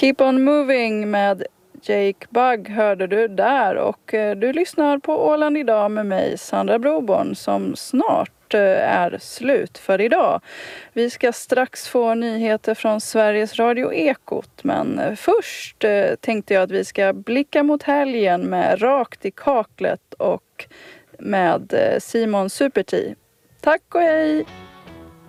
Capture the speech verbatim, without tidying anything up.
Keep on moving med Jake Bugg hörde du där, och du lyssnar på Åland idag med mig, Sandra Broborn, som snart är slut för idag. Vi ska strax få nyheter från Sveriges Radio Ekot, men först tänkte jag att vi ska blicka mot helgen med Rakt i kaklet och med Simon Super T. Tack och hej!